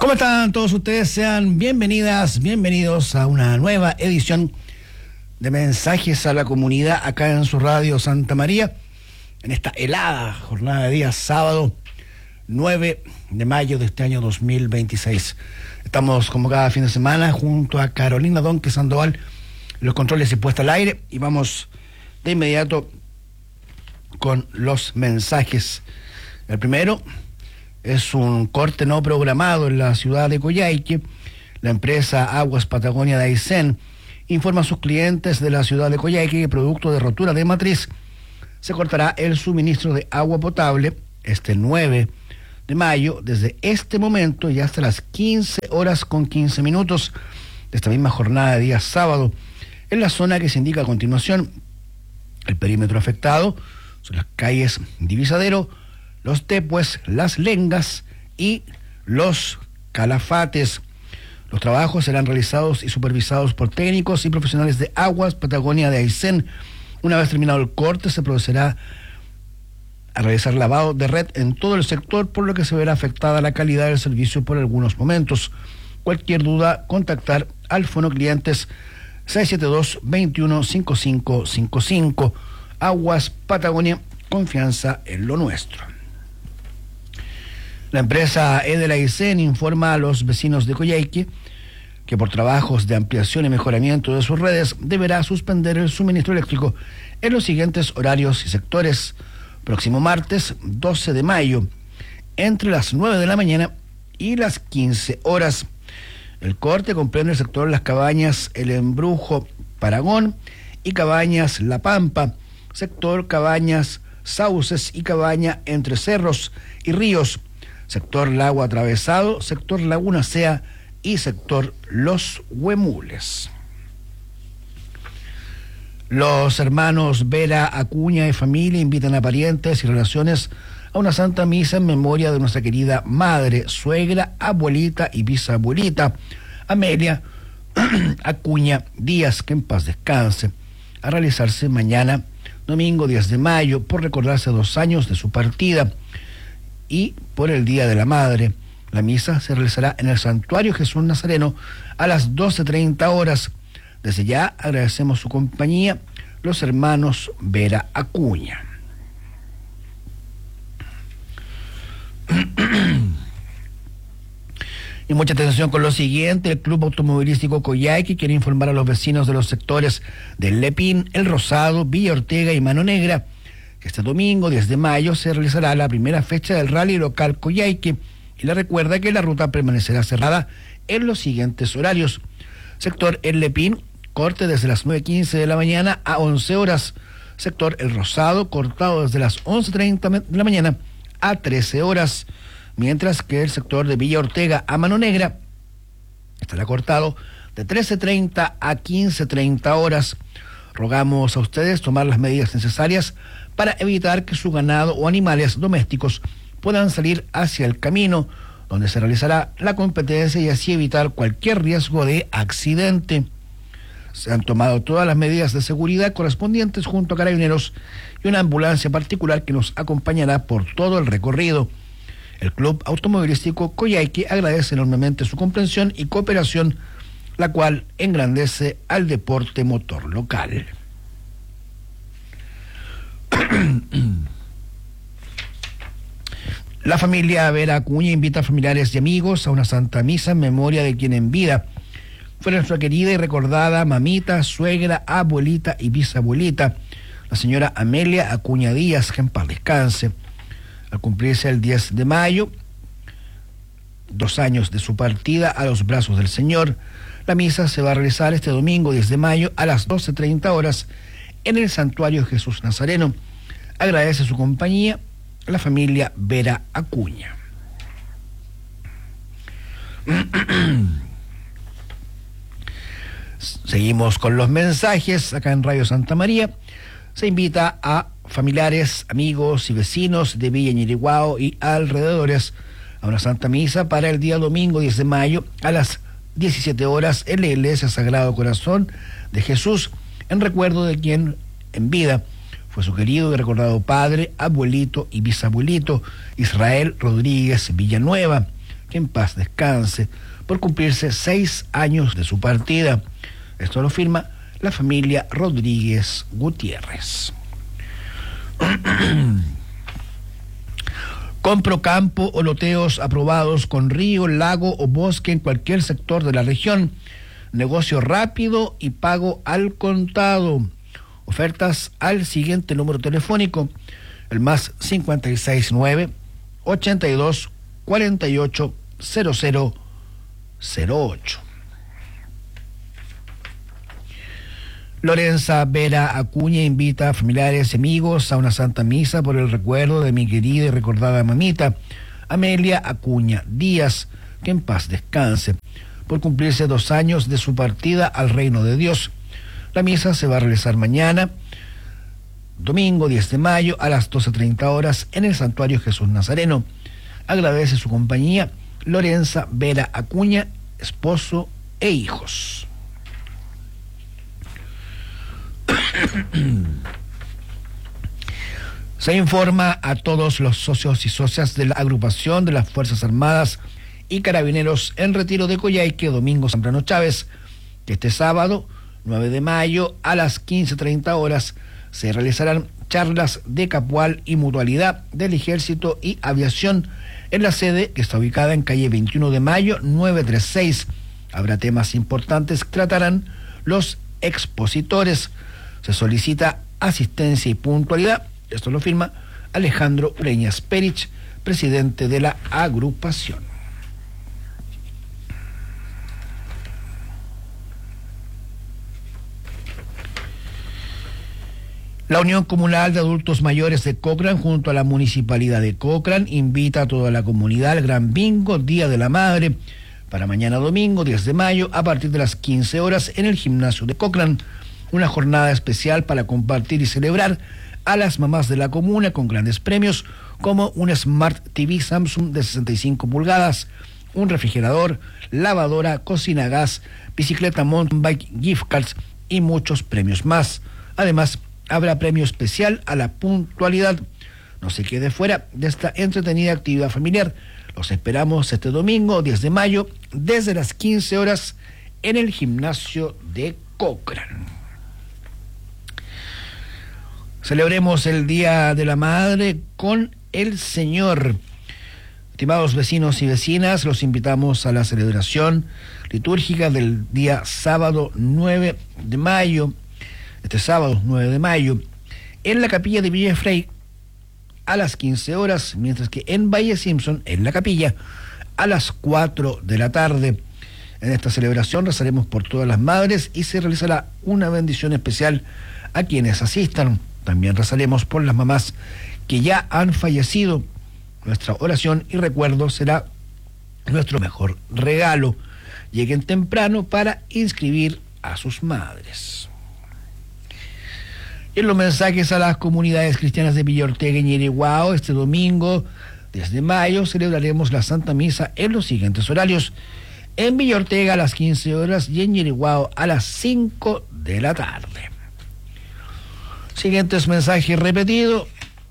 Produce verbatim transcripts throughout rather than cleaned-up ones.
¿Cómo están todos ustedes? Sean bienvenidas, bienvenidos a una nueva edición de Mensajes a la Comunidad acá en su radio Santa María, en esta helada jornada de día sábado nueve de mayo de este año dos mil veintiséis. Estamos como cada fin de semana junto a Carolina Donque Sandoval, los controles y puesta al aire, y vamos de inmediato con los mensajes. El primero es un corte no programado en la ciudad de Coyhaique. La empresa Aguas Patagonia de Aysén informa a sus clientes de la ciudad de Coyhaique que producto de rotura de matriz se cortará el suministro de agua potable este nueve de mayo desde este momento y hasta las quince horas con quince minutos de esta misma jornada de día sábado en la zona que se indica a continuación. El perímetro afectado son las calles Divisadero, Los Tepues, Las Lengas y Los Calafates. Los trabajos serán realizados y supervisados por técnicos y profesionales de Aguas Patagonia de Aysén. Una vez terminado el corte, se procederá a realizar lavado de red en todo el sector, por lo que se verá afectada la calidad del servicio por algunos momentos. Cualquier duda, contactar al Fono Clientes seis siete dos, veintiuno, cincuenta y cinco cincuenta y cinco. Aguas Patagonia, confianza en lo nuestro. La empresa Edel Aysén informa a los vecinos de Coyhaique que por trabajos de ampliación y mejoramiento de sus redes deberá suspender el suministro eléctrico en los siguientes horarios y sectores. Próximo martes doce de mayo, entre las nueve de la mañana y las quince horas. El corte comprende el sector Las Cabañas, El Embrujo, Paragón y Cabañas La Pampa, sector Cabañas Sauces y Cabaña Entre Cerros y Ríos, sector Lago Atravesado, sector Laguna Sea y sector Los Huemules. Los hermanos Vera Acuña y familia invitan a parientes y relaciones a una santa misa en memoria de nuestra querida madre, suegra, abuelita y bisabuelita, Amelia Acuña Díaz, que en paz descanse, a realizarse mañana, domingo diez de mayo, por recordarse dos años de su partida y por el Día de la Madre. La misa se realizará en el Santuario Jesús Nazareno a las doce treinta horas. Desde ya agradecemos su compañía, los hermanos Vera Acuña. Y mucha atención con lo siguiente: el Club Automovilístico Coyhaique quiere informar a los vecinos de los sectores del Lepín, El Rosado, Villa Ortega y Mano Negra que este domingo diez de mayo se realizará la primera fecha del Rally Local Coyhaique, y le recuerda que la ruta permanecerá cerrada en los siguientes horarios. Sector El Lepín, corte desde las nueve quince de la mañana a once horas. Sector El Rosado, cortado desde las once treinta de la mañana a trece horas. Mientras que el sector de Villa Ortega a Mano Negra estará cortado de trece treinta a quince treinta horas. Rogamos a ustedes tomar las medidas necesarias para evitar que su ganado o animales domésticos puedan salir hacia el camino donde se realizará la competencia y así evitar cualquier riesgo de accidente. Se han tomado todas las medidas de seguridad correspondientes junto a carabineros y una ambulancia particular que nos acompañará por todo el recorrido. El Club Automovilístico Coyhaique agradece enormemente su comprensión y cooperación, la cual engrandece al deporte motor local. La familia Vera Acuña invita a familiares y amigos a una santa misa en memoria de quien en vida fue nuestra querida y recordada mamita, suegra, abuelita y bisabuelita, la señora Amelia Acuña Díaz, que en paz descanse. Al cumplirse el diez de mayo, dos años de su partida a los brazos del Señor, la misa se va a realizar este domingo diez de mayo a las doce treinta horas en el Santuario Jesús Nazareno. Agradece su compañía la familia Vera Acuña. Seguimos con los mensajes acá en Radio Santa María. Se invita a familiares, amigos y vecinos de Villa Ñiriguao y alrededores a una santa misa para el día domingo diez de mayo a las diecisiete horas en la Iglesia Sagrado Corazón de Jesús, en recuerdo de quien en vida fue su querido y recordado padre, abuelito y bisabuelito, Israel Rodríguez Villanueva, que en paz descanse, por cumplirse seis años de su partida. Esto lo firma la familia Rodríguez Gutiérrez. Compro campo o loteos aprobados con río, lago o bosque en cualquier sector de la región. Negocio rápido y pago al contado. Ofertas al siguiente número telefónico, el más cincuenta y seis nueve, ochenta y dos, cuarenta y ocho, cero cero cero ocho. Lorenza Vera Acuña invita a familiares y amigos a una santa misa por el recuerdo de mi querida y recordada mamita, Amelia Acuña Díaz, que en paz descanse, por cumplirse dos años de su partida al reino de Dios. La misa se va a realizar mañana, domingo diez de mayo, a las doce treinta horas, en el Santuario Jesús Nazareno. Agradece su compañía Lorenza Vera Acuña, esposo e hijos. Se informa a todos los socios y socias de la agrupación de las Fuerzas Armadas y Carabineros en retiro de Coyhaique, Domingo Zambrano Chávez, que este sábado nueve de mayo a las quince treinta horas se realizarán charlas de capual y mutualidad del Ejército y Aviación en la sede que está ubicada en calle veintiuno de mayo novecientos treinta y seis. Habrá temas importantes que tratarán los expositores. Se solicita asistencia y puntualidad. Esto lo firma Alejandro Ureñas Perich, presidente de la agrupación. La Unión Comunal de Adultos Mayores de Cochrane, junto a la Municipalidad de Cochrane, invita a toda la comunidad al Gran Bingo Día de la Madre para mañana domingo diez de mayo a partir de las quince horas en el gimnasio de Cochrane. Una jornada especial para compartir y celebrar a las mamás de la comuna con grandes premios como un Smart T V Samsung de sesenta y cinco pulgadas, un refrigerador, lavadora, cocina a gas, bicicleta mountain bike, gift cards y muchos premios más. Además, habrá premio especial a la puntualidad. No se quede fuera de esta entretenida actividad familiar. Los esperamos este domingo diez de mayo desde las quince horas en el gimnasio de Cochrane. Celebremos el Día de la Madre con el Señor. Estimados vecinos y vecinas, los invitamos a la celebración litúrgica del día sábado nueve de mayo, este sábado nueve de mayo, en la capilla de Villa Frey a las quince horas, mientras que en Valle Simpson, en la capilla, a las cuatro de la tarde. En esta celebración rezaremos por todas las madres y se realizará una bendición especial a quienes asistan. También rezaremos por las mamás que ya han fallecido. Nuestra oración y recuerdo será nuestro mejor regalo. Lleguen temprano para inscribir a sus madres. En los mensajes a las comunidades cristianas de Villa Ortega y Ñereguao, este domingo, diez de mayo, celebraremos la Santa Misa en los siguientes horarios. En Villa Ortega a las quince horas y en Ñereguao a las cinco de la tarde. Siguientes mensajes repetidos.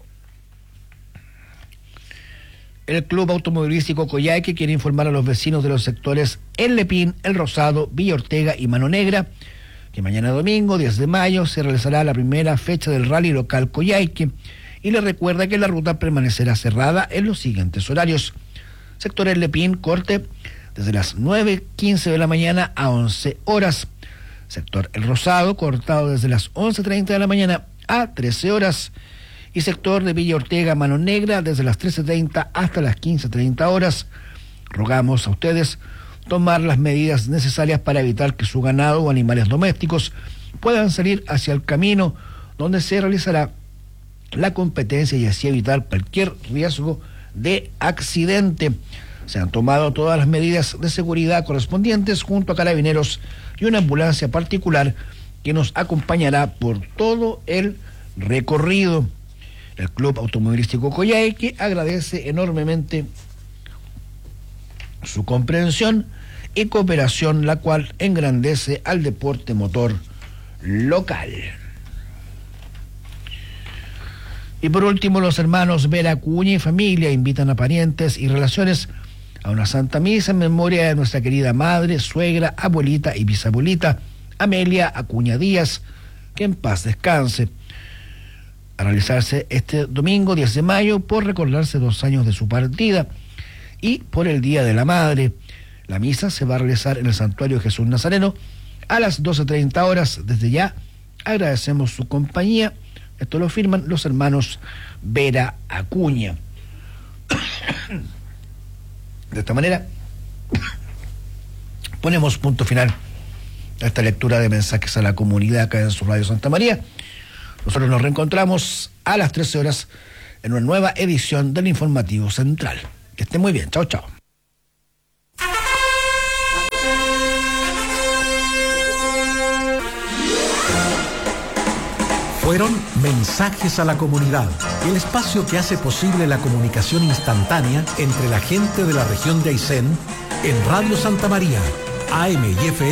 El Club Automovilístico Coyhaique quiere informar a los vecinos de los sectores El Lepín, El Rosado, Villa Ortega y Mano Negra que mañana domingo, diez de mayo, se realizará la primera fecha del rally local Coyhaique y le recuerda que la ruta permanecerá cerrada en los siguientes horarios. Sector El Lepín, corte desde las nueve quince de la mañana a once horas. Sector El Rosado, cortado desde las once treinta de la mañana a trece horas. Y sector de Villa Ortega, Mano Negra, desde las trece treinta hasta las quince treinta horas. Rogamos a ustedes tomar las medidas necesarias para evitar que su ganado o animales domésticos puedan salir hacia el camino donde se realizará la competencia y así evitar cualquier riesgo de accidente. Se han tomado todas las medidas de seguridad correspondientes junto a carabineros y una ambulancia particular que nos acompañará por todo el recorrido. El Club Automovilístico Coyhaique agradece enormemente su comprensión y cooperación, la cual engrandece al deporte motor local. Y por último, los hermanos Vera Acuña y familia invitan a parientes y relaciones a una Santa Misa en memoria de nuestra querida madre, suegra, abuelita y bisabuelita, Amelia Acuña Díaz, que en paz descanse. A realizarse este domingo diez de mayo por recordarse dos años de su partida y por el Día de la Madre. La misa se va a realizar en el Santuario Jesús Nazareno a las doce treinta horas. Desde ya agradecemos su compañía. Esto lo firman los hermanos Vera Acuña. De esta manera ponemos punto final a esta lectura de mensajes a la comunidad acá en su Radio Santa María. Nosotros nos reencontramos a las trece horas en una nueva edición del Informativo Central. Que estén muy bien. Chao, chao. Fueron Mensajes a la Comunidad, el espacio que hace posible la comunicación instantánea entre la gente de la región de Aysén en Radio Santa María, A M y F M.